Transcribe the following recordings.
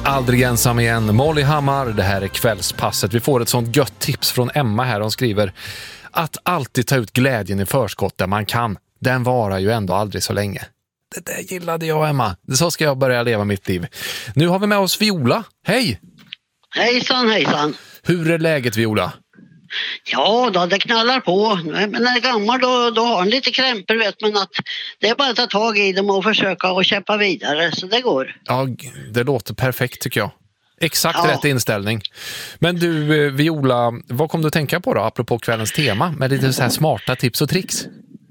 Aldrig ensam igen, Molly Hammar, det här är kvällspasset. Vi får ett sånt gött tips från Emma här. Hon skriver att alltid ta ut glädjen i förskott där man kan. Den varar ju ändå aldrig så länge. Det där gillade jag, Emma. Så ska jag börja leva mitt liv. Nu har vi med oss Viola. Hej! Hejsan, hejsan. Hur är läget, Viola? Ja då, det knallar på. Men när jag är gammal då har han lite krämpor, vet man, att det är bara att ta tag i dem och försöka och kämpa vidare, så det går. Ja, det låter perfekt tycker jag. Exakt rätt inställning. Men du, Viola, vad kom du att tänka på då, apropå kvällens tema, med lite så här smarta tips och tricks?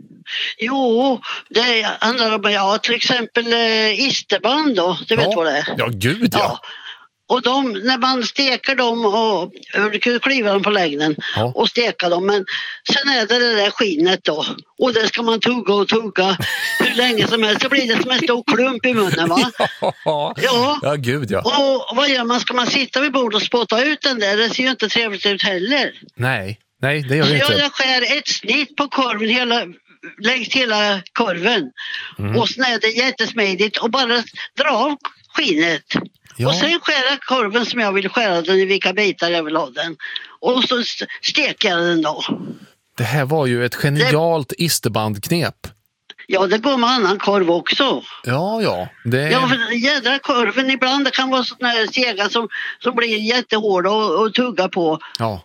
Jo, det handlar om, till exempel isterband då, du vet vad det är. Ja, gud ja. Och när man steker dem och du kan kliva dem på längden och steka dem, men sen är det där skinnet då, och det ska man tugga och tugga hur länge som helst, så blir det som en stor klump i munnen, va? Ja, gud ja. Och vad gör man? Ska man sitta vid bordet och spotta ut den där? Det ser ju inte trevligt ut heller. Nej, det gör det inte. Så jag skär ett snitt på korven längs hela korven. Och sen är det jättesmidigt och bara dra av skinnet. Ja. Och sen skära korven som jag vill skära den, i vilka bitar jag vill ha den. Och så steker jag den då. Det här var ju ett genialt isterbandknep. Ja, det går med annan korv också. Ja. Ja, för jädra korven ibland, det kan vara sådana här sega som blir jättehårda och tugga på. Ja.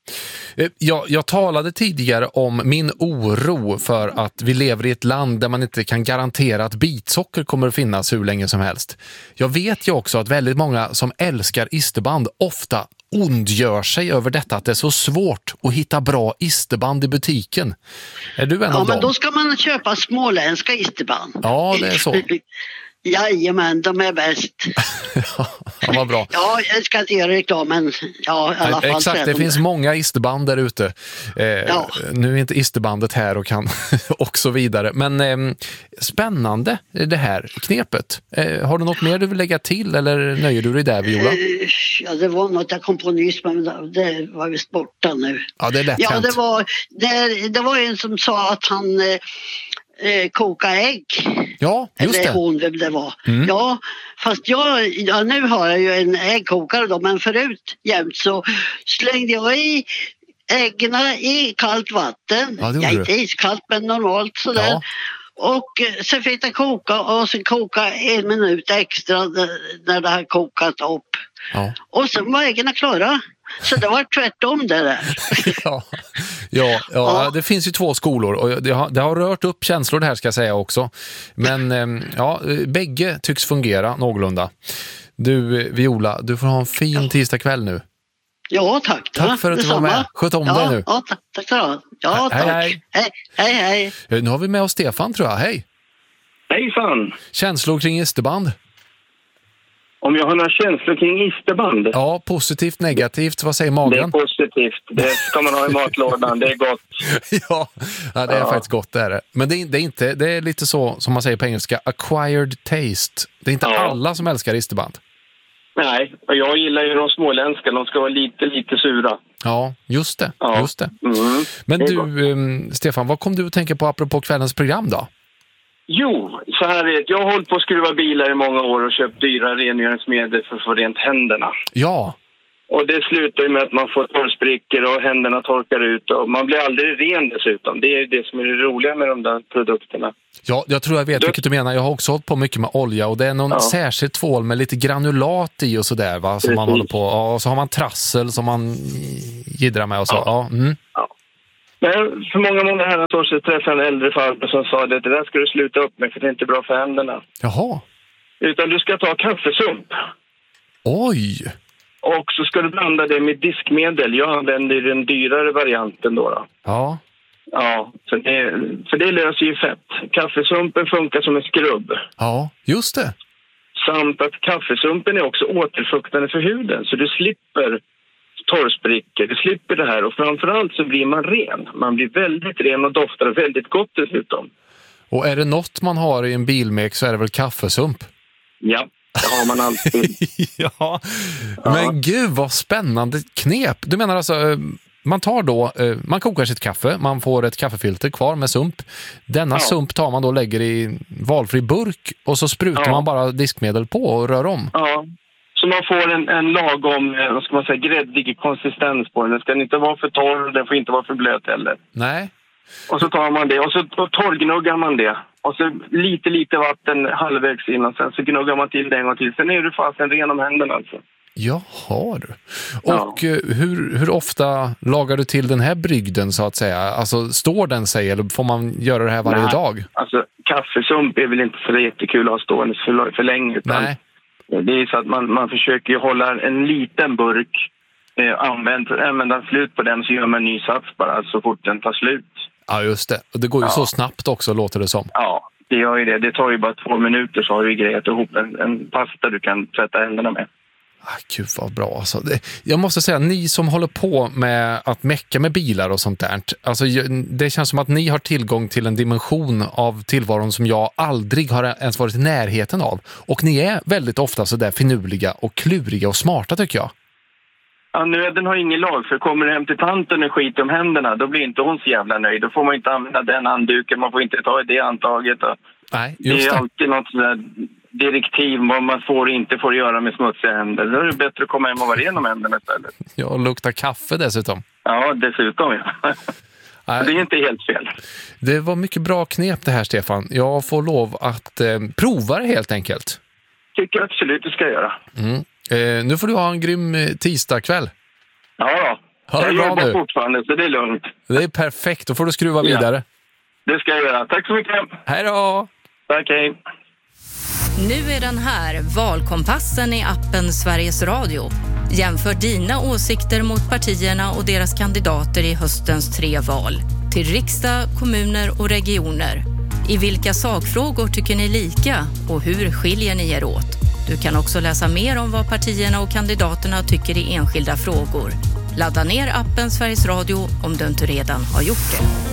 Jag talade tidigare om min oro för att vi lever i ett land där man inte kan garantera att bitsocker kommer att finnas hur länge som helst. Jag vet ju också att väldigt många som älskar isterband ofta ondgör sig över detta, att det är så svårt att hitta bra isterband i butiken. Är du en av dem? Ja, men då ska man köpa småländska isterband. Ja, det är så. Jajamän, de är bäst. Ja, vad bra. Ja, jag ska inte göra reklam, men ja, i alla fall. Exakt, det finns många isterband där ute. Nu är inte isterbandet här och kan och så vidare. Men spännande det här knepet. Har du något mer du vill lägga till, eller nöjer du dig där, Viola? Ja, det var något jag kom på nyss, men det var visst borta nu. Ja, det är lätt hänt. Det var en som sa att han koka ägg. Ja, just eller det. hon, vem det var. Ja, fast nu har jag ju en äggkokare då, men förut jämt så slängde jag i äggen i kallt vatten. Ja, inte iskallt, men normalt sådär. Ja. Och sen fick det koka och sen koka 1 minut extra när det har kokat upp. Ja. Och sen var äggen klara. Så det var tvärtom det där. Ja, det finns ju 2 skolor och det har rört upp känslor det här, ska jag säga också. Men bägge tycks fungera någorlunda. Du, Viola, du får ha en fin tisdagkväll nu. Ja, tack. Tack för att du var med. Sköt om dig nu. Ja, tack så du. Ja, tack. Hej. Nu har vi med oss Stefan, tror jag. Hej. Hejsan. Känslor kring isterband? Om jag har några känslor kring isterband? Ja, positivt, negativt. Vad säger magen? Det är positivt. Det ska man ha i matlådan. Det är gott. Ja, det är faktiskt gott, det är det. Men det är lite så, som man säger på engelska, acquired taste. Det är inte alla som älskar isterband. Nej, och jag gillar ju de småländska. De ska vara lite sura. Ja, just det. Men du, Stefan, vad kom du att tänka på apropå kvällens program då? Jo, så här är det. Jag har hållit på att skruva bilar i många år och köpt dyra rengöringsmedel för att få rent händerna. Ja. Och det slutar ju med att man får torrsprickor och händerna torkar ut och man blir aldrig ren dessutom. Det är det som är det roliga med de där produkterna. Ja, jag tror jag vet vilket du menar. Jag har också hållit på mycket med olja och det är någon särskild tvål med lite granulat i och sådär, va? Som man håller på. Och så har man trassel som man giddrar med och så. Ja. Men för många här så träffade jag en äldre farbror som sa det där ska du sluta upp med för det är inte bra för händerna. Jaha. Utan du ska ta kaffesump. Oj! Och så ska du blanda det med diskmedel. Jag använder den dyrare varianten då. Ja. Ja, för det löser ju fett. Kaffesumpen funkar som en skrubb. Ja, just det. Samt att kaffesumpen är också återfuktande för huden. Så du slipper torrsprickor, du slipper det här. Och framförallt så blir man ren. Man blir väldigt ren och doftar väldigt gott dessutom. Och är det något man har i en bilmek så är det väl kaffesump? Ja. Det har man alltid. Ja, men gud vad spännande knep. Du menar alltså, man tar då, man kokar sitt kaffe, man får ett kaffefilter kvar med sump. Denna sump tar man då och lägger i valfri burk och så sprutar man bara diskmedel på och rör om. Ja, Så man får en lagom, vad ska man säga, gräddig konsistens på den. Den ska inte vara för torr, den får inte vara för blöt heller. Nej. Och så tar man det och så torrgnuggar man det. Och så lite vatten halvvägs in och sen så gnuggar man till det en gång till. Sen är du fast en ren om händerna alltså. Jaha du. Och hur ofta lagar du till den här brygden så att säga? Alltså står den sig eller får man göra det här varje dag? Alltså kaffesump är väl inte så jättekul att ha stående för länge. Utan det är så att man försöker hålla en liten burk använda slut på den så gör man en ny sats bara så fort den tar slut. Ja just det. Och det går ju så snabbt också låter det som. Ja, det gör ju det. Det tar ju bara 2 minuter så har du grejat ihop en pasta du kan tvätta händerna med. Gud vad bra alltså. Jag måste säga, ni som håller på med att mecka med bilar och sånt där, alltså, det känns som att ni har tillgång till en dimension av tillvaron som jag aldrig har ens varit i närheten av. Och ni är väldigt ofta så där finurliga och kluriga och smarta tycker jag. Ja, nöden har ingen lag, för kommer du hem till tanten och skit om händerna, då blir inte hon så jävla nöjd. Då får man inte använda den handduken, man får inte ta det antaget. Och nej, just det är alltid något sådär direktiv vad man inte får göra med smutsiga händer. Då är det bättre att komma hem och vara ren om händerna istället. Ja, och lukta kaffe dessutom. Ja, dessutom ja. Det är inte helt fel. Det var mycket bra knep det här, Stefan. Jag får lov att prova det helt enkelt. Tycker jag absolut du ska göra. Nu får du ha en grym tisdagkväll. Ja, jag jobbar fortfarande så det är lugnt. Det är perfekt, då får du skruva vidare. Det ska jag göra. Tack så mycket. Hej då! Tack, hej. Nu är den här, Valkompassen i appen Sveriges Radio. Jämför dina åsikter mot partierna och deras kandidater i höstens 3 val. Till riksdag, kommuner och regioner. I vilka sakfrågor tycker ni lika och hur skiljer ni er åt? Du kan också läsa mer om vad partierna och kandidaterna tycker i enskilda frågor. Ladda ner appen Sveriges Radio om du inte redan har gjort det.